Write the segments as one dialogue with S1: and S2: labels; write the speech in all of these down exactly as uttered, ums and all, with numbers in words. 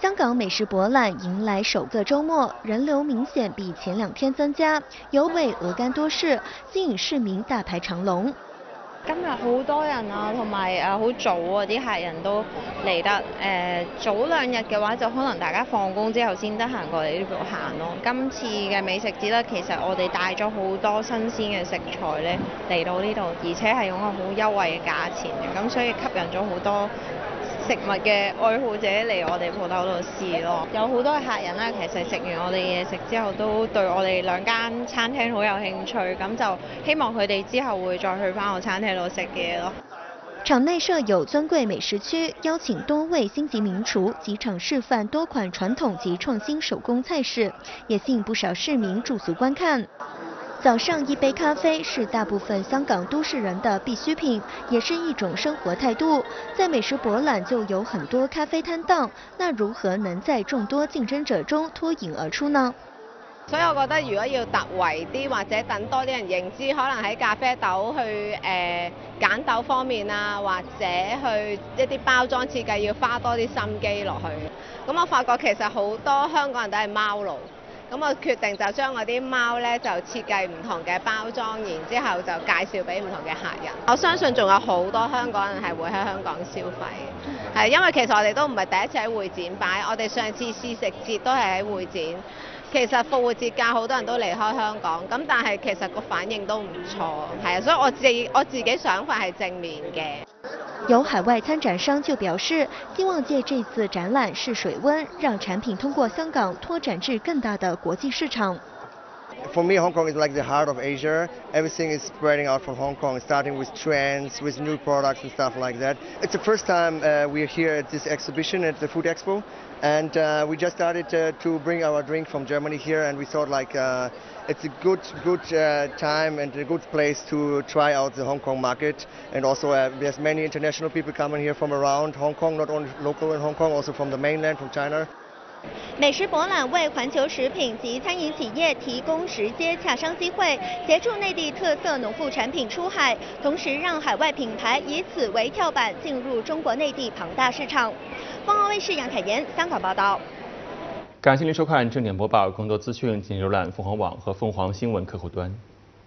S1: 香港美食博览迎来首个周末，人流明顯比前兩天增加，有味鵝肝多式，吸引市民大排長龍。
S2: 今日好多人啊，同埋誒好早啊，啲客人都嚟得誒、呃、早兩日嘅話，就可能大家放工之後先得閒過嚟呢度行咯。今次嘅美食節咧，其實我哋帶咗好多新鮮嘅食材咧嚟到呢度，而且係用個好優惠嘅價錢嘅，咁所以吸引咗好多食物嘅愛好者嚟我哋鋪頭度試咯。有好多嘅客人啦，其實食完我哋嘢食之後都對我哋兩間餐廳好有興趣，咁就希望佢哋之後會再去返我餐廳度食嘢咯。
S1: 場內設有尊貴美食區，邀請多位星級名廚即場示範多款傳統及創新手工菜式，也吸引不少市民駐足觀看。早上一杯咖啡是大部分香港都市人的必需品，也是一種生活態度。在美食博覽就有很多咖啡攤檔，那如何能在眾多競爭者中脫穎而出呢？
S3: 所以我覺得如果要突圍啲或者等多啲人認知，可能喺咖啡豆去誒揀豆方面啊，或者去一啲包裝設計要花多啲心機落去。咁我發覺其實好多香港人都係貓奴。咁我決定就將嗰啲貓咧就設計唔同嘅包裝，然之後就介紹俾唔同嘅客人。我相信仲有好多香港人係會喺香港消費，係因為其實我哋都唔係第一次喺會展擺，我哋上次試食節都係喺會展。其實復活節假好多人都離開香港，咁但係其實個反應都唔錯，係啊，所以我自己我自己想法係正面嘅。
S1: 有海外參展商就表示，希望借這次展覽試水溫，讓產品通過香港拓展至更大的國際市場。
S4: For me, Hong Kong is like the heart of Asia. Everything is spreading out from Hong Kong, starting with trends, with new products and stuff like that. It's the first time uh, we're here at this exhibition at the Food Expo, and uh, we just started uh, to bring our drink from Germany here, and we thought like uh, it's a good, good uh, time and a good place to try out the Hong Kong market. And also uh, there's many international people coming here from around Hong Kong, not only local in Hong Kong, also from the mainland, from China.
S1: 美食博覽為環球食品及餐飲企業提供直接洽商機會，協助內地特色農副產品出海，同時讓海外品牌以此為跳板進入中國內地龐大市場。鳳凰衛視楊凱妍香港報道。
S5: 感謝您收看正點播報，更多資訊請瀏覽鳳凰網和鳳凰新聞客戶端。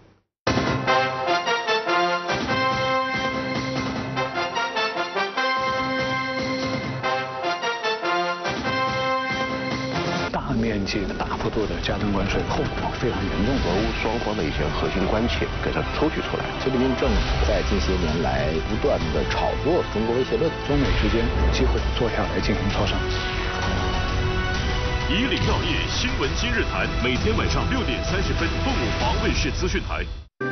S6: 面积大幅度的加征关税，后果非常严重，俄乌双方的一些核心关切给它抽取出来。习近平政府在近些年来不断的炒作中国威胁论，中美之间有机会坐下来进行磋商。
S7: 以岭药业新闻今日谈，每天晚上六點三十分，鳳凰衛視資訊台。